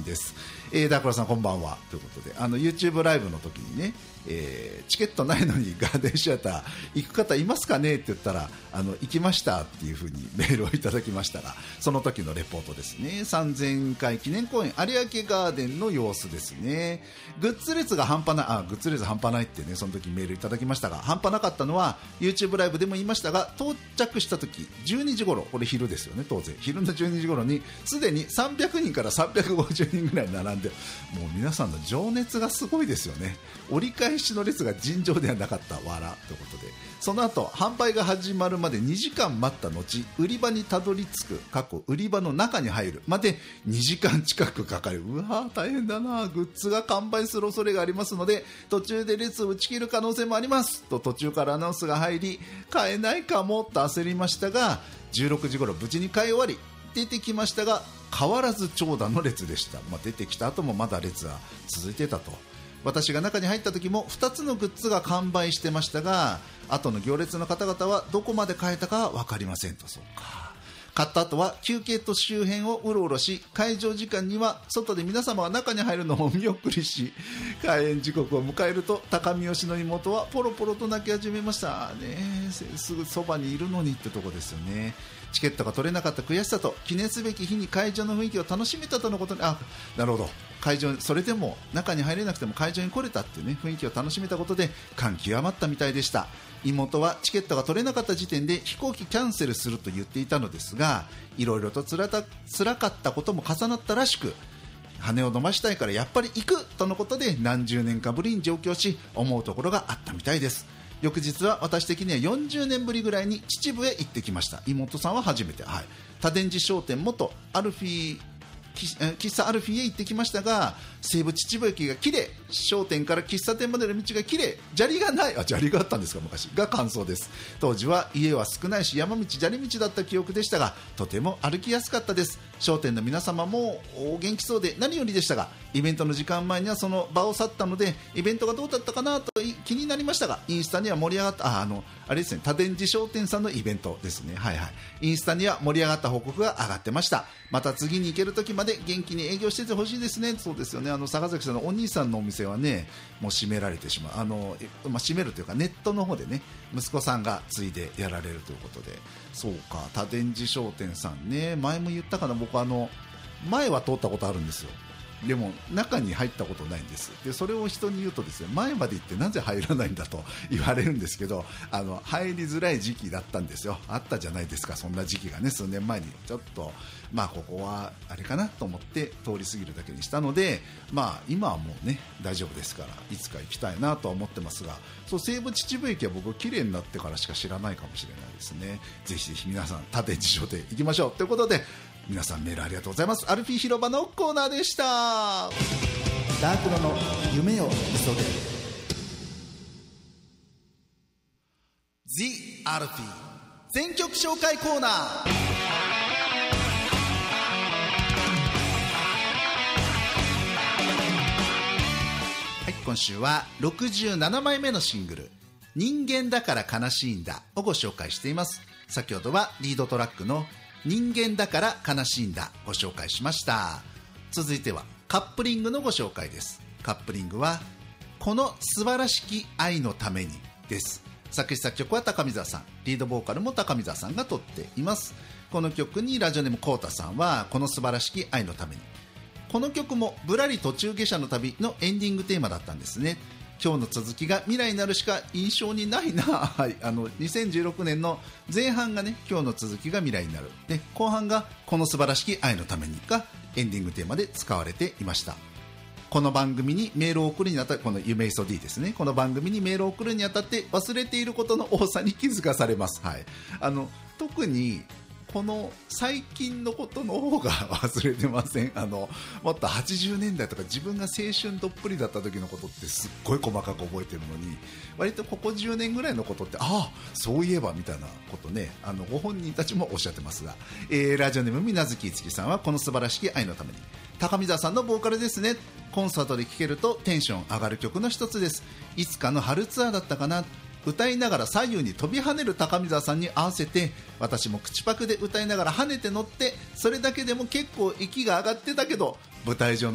です。ダークラさんこんばんはということで、YouTube ライブの時にね、チケットないのにガーデンシアター行く方いますかねって言ったら、行きましたっていう風にメールをいただきましたが、その時のレポートですね。3000回記念公演有明ガーデンの様子ですね。グッズ列が半端ない、グッズ列半端ないってね、その時メールいただきましたが、半端なかったのは YouTube ライブでも言いましたが、到着した時12時頃、これ昼ですよね、当然昼の12時頃にすでに300人から350人ぐらい並んで、もう皆さんの情熱がすごいですよね。折り返しの列が尋常ではなかったわらということで、その後販売が始まるまで2時間待った後、売り場にたどり着く売り場の中に入るまで2時間近くかかる。うわー大変だな、グッズが完売する恐れがありますので途中で列を打ち切る可能性もありますと途中からアナウンスが入り、買えないかもと焦りましたが、16時頃無事に買い終わり出てきましたが、変わらず長蛇の列でした。出てきた後もまだ列は続いてたと。私が中に入った時も2つのグッズが完売してましたが、後の行列の方々はどこまで買えたか分かりませんと。そうか、買った後は休憩と周辺をうろうろし、会場時間には外で皆様が中に入るのを見送りし、開演時刻を迎えると高見吉の妹はポロポロと泣き始めましたね。すぐそばにいるのにってとこですよね。チケットが取れなかった悔しさと記念すべき日に会場の雰囲気を楽しめたとのことに、なるほど、会場それでも中に入れなくても会場に来れたっていうね、雰囲気を楽しめたことで感極まったみたいでした。妹はチケットが取れなかった時点で飛行機キャンセルすると言っていたのですが、いろいろと辛かったことも重なったらしく、羽を伸ばしたいからやっぱり行くとのことで何十年かぶりに上京し、思うところがあったみたいです。翌日は私的には40年ぶりぐらいに秩父へ行ってきました。妹さんは初めて、多電寺商店元アルフィー喫茶アルフィーへ行ってきましたが、西武秩父駅が綺麗、商店から喫茶店までの道が綺麗、砂利がない、砂利があったんですか昔が感想です。当時は家は少ないし山道砂利道だった記憶でしたが、とても歩きやすかったです。商店の皆様もお元気そうで何よりでしたが、イベントの時間前にはその場を去ったのでイベントがどうだったかなと気になりましたが、インスタには盛り上がったあれですね、多電寺商店さんのイベントですね。インスタには盛り上がった報告が上がってました。また次に行ける時まで元気に営業しててほしいですね。そうですよね、坂崎さんのお兄さんのお店はね、もう閉められてしまう、閉めるというかネットの方でね、息子さんが継いでやられるということで、そうか、多電寺商店さんね、前も言ったかな、僕前は通ったことあるんですよ。でも中に入ったことないんです。でそれを人に言うとですね、前まで行ってなぜ入らないんだと言われるんですけど、入りづらい時期だったんですよ。あったじゃないですか、そんな時期がね、数年前に。ちょっとここはあれかなと思って通り過ぎるだけにしたので、今はもうね大丈夫ですから、いつか行きたいなとは思ってますが、そう、西武秩父駅は僕綺麗になってからしか知らないかもしれないですね。ぜひぜひ皆さん多電寺商店行きましょうということで、皆さんメールありがとうございます。アルフィー広場のコーナーでした。ダークロの夢を急げ The アルフィー全曲紹介コーナー。今週は67枚目のシングル人間だから悲しいんだをご紹介しています。先ほどはリードトラックの人間だから悲しいんだご紹介しました。続いてはカップリングのご紹介です。カップリングはこの素晴らしき愛のためにです。作詞作曲は高見沢さん、リードボーカルも高見沢さんが取っています。この曲にラジオネームコウタさんはこの素晴らしき愛のために、この曲もぶらり途中下車の旅のエンディングテーマだったんですね。今日の続きが未来になるしか印象にないな。2016年の前半がね、今日の続きが未来になるで、後半がこの素晴らしき愛のためにがエンディングテーマで使われていました。この番組にメールを送るにあたって、この夢いそ D ですね、この番組にメールを送るにあたって忘れていることの多さに気づかされます。特にこの最近のことの方が忘れてません。もっと80年代とか自分が青春どっぷりだった時のことってすっごい細かく覚えてるのに、割とここ10年ぐらいのことってそういえばみたいなことね、ご本人たちもおっしゃってますが、ラジオネームみなずきいつきさんはこの素晴らしき愛のために、高見沢さんのボーカルですね。コンサートで聴けるとテンション上がる曲の一つです。いつかの春ツアーだったかな、歌いながら左右に飛び跳ねる高見沢さんに合わせて、私も口パクで歌いながら跳ねて乗って、それだけでも結構息が上がってたけど、舞台上の